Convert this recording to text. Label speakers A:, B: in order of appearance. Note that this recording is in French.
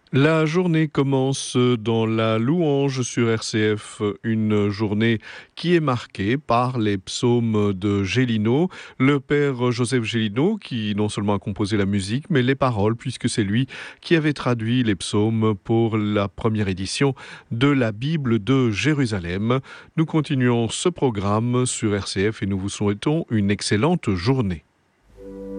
A: La journée commence dans la louange sur RCF, une journée qui est marquée par les psaumes de Gélineau, le père Joseph Gélineau, qui non seulement a composé la musique, mais les paroles, puisque c'est lui qui avait traduit les psaumes pour la première édition de la Bible de Jérusalem. Nous continuons ce programme sur RCF et nous vous souhaitons une excellente journée.